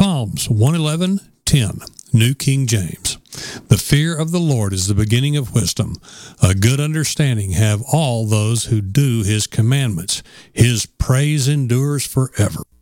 Psalms 111:10, New King James. The fear of the Lord is the beginning of wisdom. A good understanding have all those who do his commandments. His praise endures forever.